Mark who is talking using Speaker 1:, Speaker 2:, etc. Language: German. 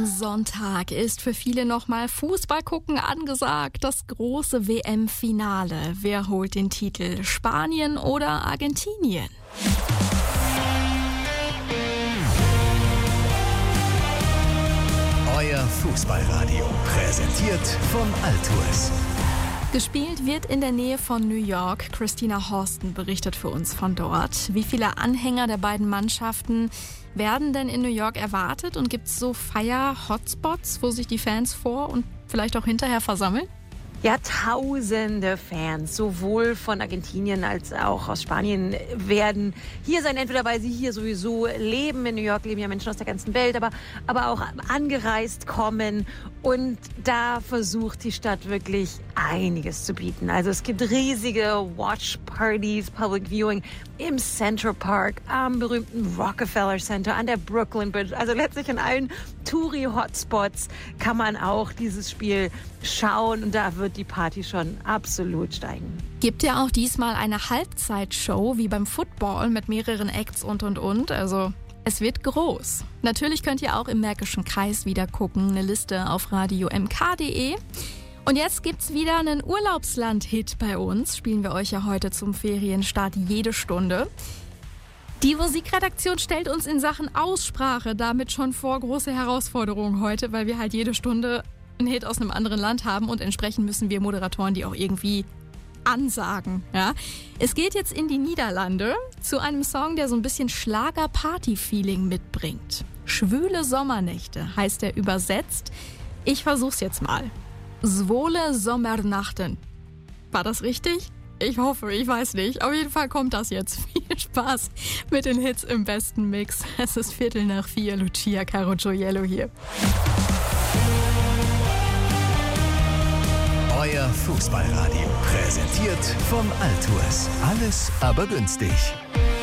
Speaker 1: Am Sonntag ist für viele nochmal Fußball gucken angesagt. Das große WM-Finale. Wer holt den Titel? Spanien oder Argentinien?
Speaker 2: Euer Fußballradio, präsentiert von Altours.
Speaker 1: Gespielt wird in der Nähe von New York. Christina Horsten berichtet für uns von dort. Wie viele Anhänger der beiden Mannschaften werden denn in New York erwartet? Und gibt es so Feier-Hotspots, wo sich die Fans vor und vielleicht auch hinterher versammeln?
Speaker 3: Ja, tausende Fans, sowohl von Argentinien als auch aus Spanien, werden hier sein, entweder weil sie hier sowieso leben. In New York leben ja Menschen aus der ganzen Welt, aber auch angereist kommen. Und da versucht die Stadt wirklich einiges zu bieten. Also es gibt riesige Watch-Partys, Public Viewing im Central Park, am berühmten Rockefeller Center, an der Brooklyn Bridge. Also letztlich an allen Touri-Hotspots kann man auch dieses Spiel schauen. Und da wird die Party schon absolut steigen.
Speaker 1: Gibt ja auch diesmal eine Halbzeitshow wie beim Football mit mehreren Acts und. Also es wird groß. Natürlich könnt ihr auch im Märkischen Kreis wieder gucken. Eine Liste auf radiomk.de. Und jetzt gibt's wieder einen Urlaubsland-Hit bei uns. Spielen wir euch ja heute zum Ferienstart jede Stunde. Die Musikredaktion stellt uns in Sachen Aussprache damit schon vor große Herausforderungen heute, weil wir halt jede Stunde einen Hit aus einem anderen Land haben und entsprechend müssen wir Moderatoren die auch irgendwie ansagen. Ja? Es geht jetzt in die Niederlande zu einem Song, der so ein bisschen Schlager-Party-Feeling mitbringt. Schwüle Sommernächte heißt er übersetzt. Ich versuch's jetzt mal. Zwole Sommernachten. War das richtig? Ich hoffe, ich weiß nicht. Auf jeden Fall kommt das jetzt. Viel Spaß mit den Hits im besten Mix. Es ist 3:45, Lucia Carogioiello hier.
Speaker 2: Euer Fußballradio, präsentiert von Altours. Alles aber günstig.